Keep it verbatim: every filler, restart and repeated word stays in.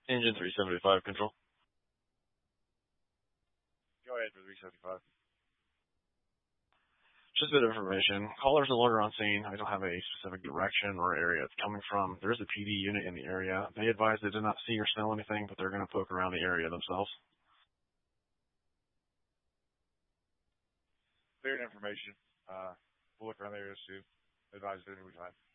Engine three seventy-five control. Go ahead for three seventy-five. Just a bit of information. Callers no longer on scene. I don't have a specific direction or area it's coming from. There is a P D unit in the area. They advise they did not see or smell anything, but they're going to poke around the area themselves. Cleared information. Uh, we'll look around the area too. Advise at any time.